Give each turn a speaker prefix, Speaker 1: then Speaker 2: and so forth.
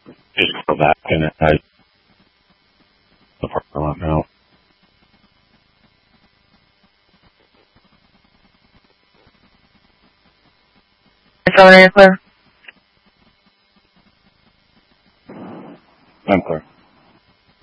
Speaker 1: Just go back and I the parking lot now.
Speaker 2: Are you clear?
Speaker 1: I'm clear.